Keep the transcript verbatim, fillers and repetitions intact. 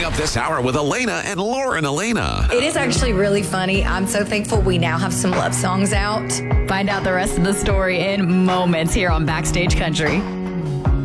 up this hour with Elena and Lauren Elena. It is actually really funny. I'm so thankful we now have some love songs out. Find out the rest of the story in moments here on Backstage Country.